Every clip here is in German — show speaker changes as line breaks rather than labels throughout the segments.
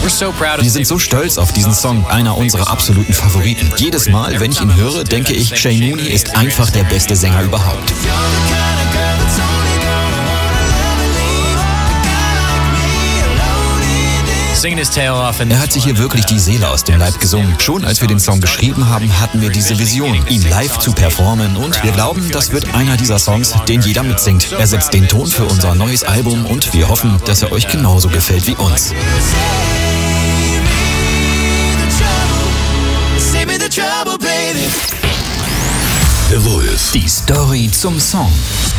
Wir sind so stolz auf diesen Song, einer unserer absoluten Favoriten. Jedes Mal, wenn ich ihn höre, denke ich, Shay Mooney ist einfach der beste Sänger überhaupt. Er hat sich hier wirklich die Seele aus dem Leib gesungen. Schon als wir den Song geschrieben haben, hatten wir diese Vision, ihn live zu performen, und wir glauben, das wird einer dieser Songs, den jeder mitsingt. Er setzt den Ton für unser neues Album und wir hoffen, dass er euch genauso gefällt wie uns.
The Wolf.
Die Story zum Song.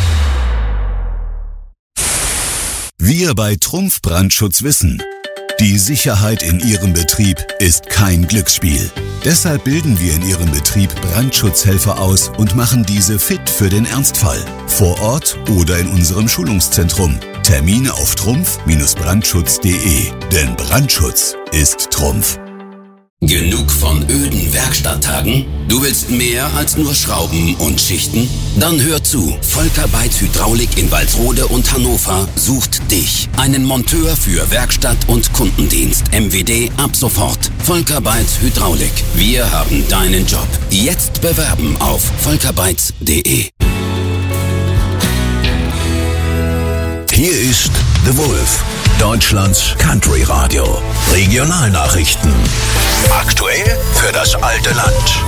Wir bei Trumpf Brandschutz wissen: Die Sicherheit in Ihrem Betrieb ist kein Glücksspiel. Deshalb bilden wir in Ihrem Betrieb Brandschutzhelfer aus und machen diese fit für den Ernstfall. Vor Ort oder in unserem Schulungszentrum. Termine auf trumpf-brandschutz.de. Denn Brandschutz ist Trumpf.
Genug von öden Werkstatttagen? Du willst mehr als nur Schrauben und Schichten? Dann hör zu. Volker Beitz Hydraulik in Walsrode und Hannover sucht dich. Einen Monteur für Werkstatt und Kundendienst. MWD ab sofort. Volker Beitz Hydraulik. Wir haben deinen Job. Jetzt bewerben auf volkerbeitz.de.
Hier ist The Wolf, Deutschlands Country Radio. Regionalnachrichten. Aktuell für das alte Land.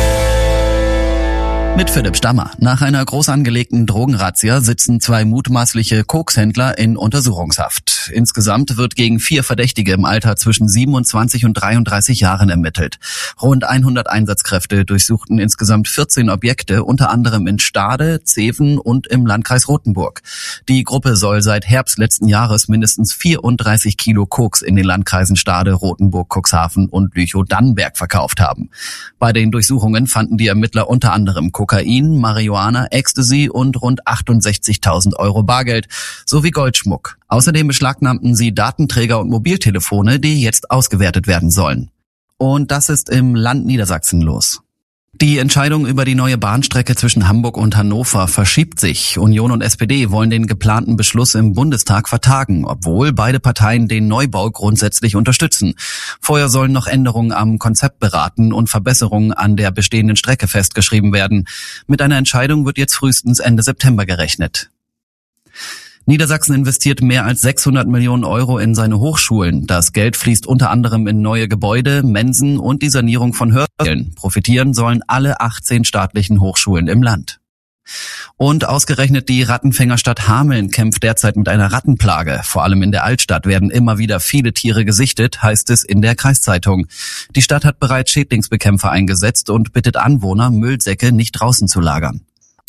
Mit Philipp Stammer. Nach einer groß angelegten Drogenrazzia sitzen 2 mutmaßliche Kokshändler in Untersuchungshaft. Insgesamt wird gegen 4 Verdächtige im Alter zwischen 27 und 33 Jahren ermittelt. Rund 100 Einsatzkräfte durchsuchten insgesamt 14 Objekte, unter anderem in Stade, Zeven und im Landkreis Rothenburg. Die Gruppe soll seit Herbst letzten Jahres mindestens 34 Kilo Koks in den Landkreisen Stade, Rothenburg, Cuxhaven und Lüchow-Dannenberg verkauft haben. Bei den Durchsuchungen fanden die Ermittler unter anderem Kokain, Marihuana, Ecstasy und rund 68.000 Euro Bargeld sowie Goldschmuck. Außerdem beschlagnahmten sie Datenträger und Mobiltelefone, die jetzt ausgewertet werden sollen. Und das ist im Land Niedersachsen los. Die Entscheidung über die neue Bahnstrecke zwischen Hamburg und Hannover verschiebt sich. Union und SPD wollen den geplanten Beschluss im Bundestag vertagen, obwohl beide Parteien den Neubau grundsätzlich unterstützen. Vorher sollen noch Änderungen am Konzept beraten und Verbesserungen an der bestehenden Strecke festgeschrieben werden. Mit einer Entscheidung wird jetzt frühestens Ende September gerechnet. Niedersachsen investiert mehr als 600 Millionen Euro in seine Hochschulen. Das Geld fließt unter anderem in neue Gebäude, Mensen und die Sanierung von Hörsälen. Profitieren sollen alle 18 staatlichen Hochschulen im Land. Und ausgerechnet die Rattenfängerstadt Hameln kämpft derzeit mit einer Rattenplage. Vor allem in der Altstadt werden immer wieder viele Tiere gesichtet, heißt es in der Kreiszeitung. Die Stadt hat bereits Schädlingsbekämpfer eingesetzt und bittet Anwohner, Müllsäcke nicht draußen zu lagern.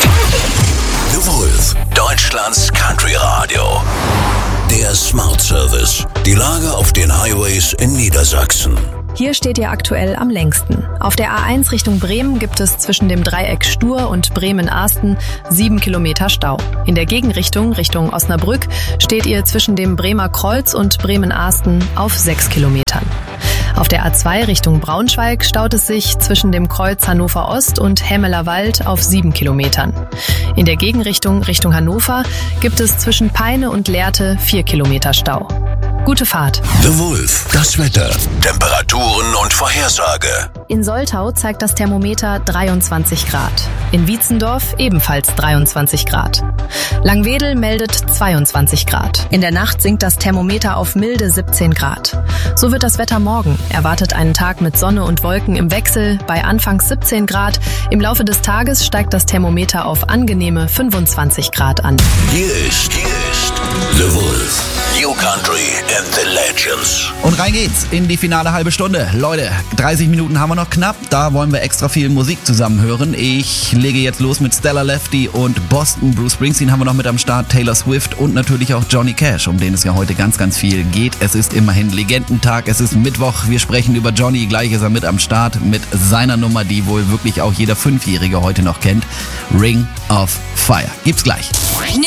The Wolf, Deutschlands Country Radio. Der Smart Service. Die Lage auf den Highways in Niedersachsen.
Hier steht ihr aktuell am längsten. Auf der A1 Richtung Bremen gibt es zwischen dem Dreieck Stur und Bremen-Ahsten 7 Kilometer Stau. In der Gegenrichtung, Richtung Osnabrück, steht ihr zwischen dem Bremer Kreuz und Bremen-Ahsten auf 6 Kilometern. Auf der A2 Richtung Braunschweig staut es sich zwischen dem Kreuz Hannover Ost und Hemmeler Wald auf 7 Kilometern. In der Gegenrichtung Richtung Hannover gibt es zwischen Peine und Lehrte 4 Kilometer Stau. Gute Fahrt.
The Wolf, das Wetter, Temperaturen und Vorhersage.
In Soltau zeigt das Thermometer 23 Grad. In Wietzendorf ebenfalls 23 Grad. Langwedel meldet 22 Grad. In der Nacht sinkt das Thermometer auf milde 17 Grad. So wird das Wetter morgen. Erwartet einen Tag mit Sonne und Wolken im Wechsel bei anfangs 17 Grad. Im Laufe des Tages steigt das Thermometer auf angenehme 25 Grad an.
Hier ist The Wolf. New Country and the Legends.
Und rein geht's in die finale halbe Stunde. Leute, 30 Minuten haben wir noch knapp. Da wollen wir extra viel Musik zusammen hören. Ich lege jetzt los mit Stella Lefty und Boston. Bruce Springsteen haben wir noch mit am Start. Taylor Swift und natürlich auch Johnny Cash, um den es ja heute ganz, ganz viel geht. Es ist immerhin Legendentag. Es ist Mittwoch. Wir sprechen über Johnny. Gleich ist er mit am Start mit seiner Nummer, die wohl wirklich auch jeder 5-Jährige heute noch kennt. Ring of Fire. Gibt's gleich.
New